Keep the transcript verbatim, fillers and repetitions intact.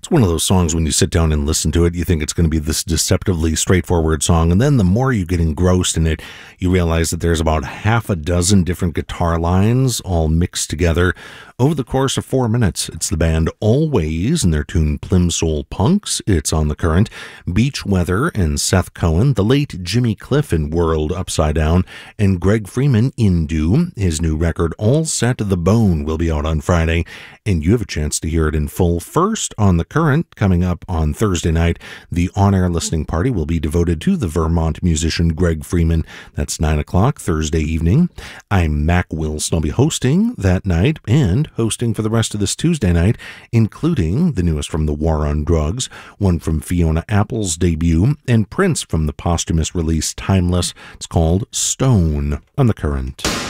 It's one of those songs when you sit down and listen to it, you think it's going to be this deceptively straightforward song, and then the more you get engrossed in it, you realize that there's about half a dozen different guitar lines all mixed together over the course of four minutes. It's the band Always and their tune Plimsoll Punks. It's on The Current. Beach Weather and Seth Cohen, the late Jimmy Cliff in World Upside Down, and Greg Freeman in Do. His new record All Set to the Bone will be out on Friday, and you have a chance to hear it in full first on The Current. Coming up on Thursday night, the on-air listening party will be devoted to the Vermont musician Greg Freeman. That's nine o'clock Thursday evening. I'm Mac Wilson. I'll be hosting that night and hosting for the rest of this Tuesday night, including the newest from the War on Drugs, one from Fiona Apple's debut, and Prince from the posthumous release Timeless. It's called Stone on The Current.